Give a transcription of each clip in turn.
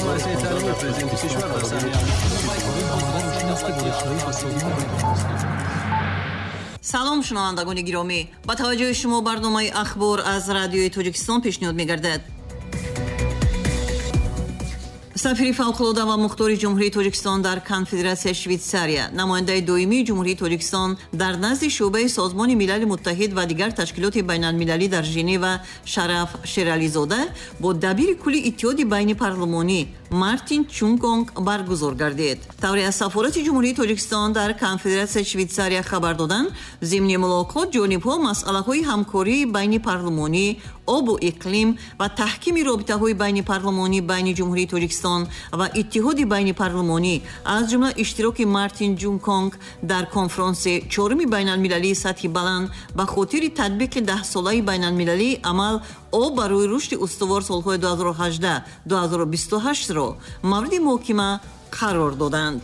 салом шунавандагони гиромӣ, ба таваҷҷӯҳи шумо барномаи ахбор аз радиои Тоҷикистон пешниҳод мегардад. сафири фавқулода ва мухтори ҷумҳурии Тоҷикистон дар Конфедератсияи Швейтсария, намояндаи доимии ҷумҳурии Тоҷикистон дар назди шуъбаи Созмони Милали Муттаҳид ва дигар ташкилоти байналмилалӣ дар Женева Шараф Шерализода бо дабири кулли иттиҳоди байни парлумонӣ Мартин Чунконг баргузор гардид. тавре аз сафорати ҷумҳурии Тоҷикистон дар Конфедератсияи Швейтсария хабар доданд, зимни мулоқот ҷонибҳо масъалаҳои ҳамкории байни парлумонӣ, обу иқлим ва таҳкими робитаҳои байни парлумонӣ байни ҷумҳурии Тоҷикистон ва иттиҳоди байни парлумонӣ аз ҷумла иштироки Мартин Чунконг дар конфронси 4-уми байналмилалии сатҳи баланд ба хотири татбиқи 10-солаи байналмилалии амал об барои рушди устувор солҳои 2018-2028-ро мавриди муҳокима қарор доданд.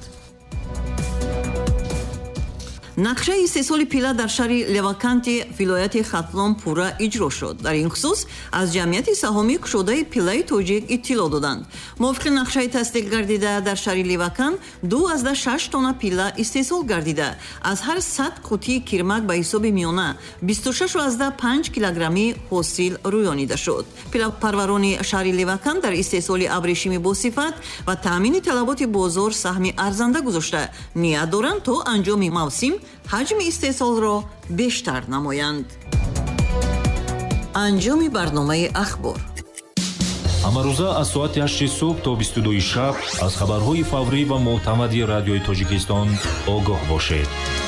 нақшаи истеҳсоли пила дар шаҳри Леваканти вилояти Хатлон пурра иҷро шуд. дар ин хусус аз ҷамъияти саҳомии кушодаи пилаи тоҷик иттилоъ доданд. мувофиқи нақшаи тасдиқ гардида дар шаҳри Левакан 2,6 тонна пила истеҳсол гардида аз ҳар 100 қутии кирмак ба ҳисоби миёна 26,5 килограмми ҳосил рӯёнида шуд. пилапарварони шаҳри Левакан дар истеҳсоли абрешими босифат ва таъмини талаботи бозор саҳми арзанда гузошта ният доранд то анҷоми мавсим ҳаҷми истеҳсолро бештар намоянд. анҷоми барномаи ахбор ҳамарӯза аз соати 8 субҳ то 22 шаб аз хабарҳои фаврӣ ва мӯътамади радиои Тоҷикистон огоҳ бошед.